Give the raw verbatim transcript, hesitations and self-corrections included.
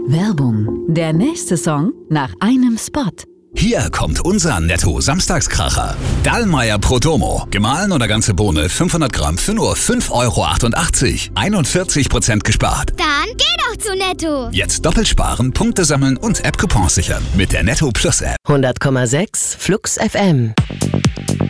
Werbung. Der nächste Song nach einem Spot. Hier kommt unser Netto-Samstagskracher. Dallmayr Prodomo. Gemahlen oder ganze Bohne fünfhundert Gramm für nur fünf Euro achtundachtzig. einundvierzig Prozent gespart. Dann geh doch zu Netto. Jetzt doppelt sparen, Punkte sammeln und App-Coupons sichern. Mit der Netto Plus App. hundert Komma sechs Flux F M.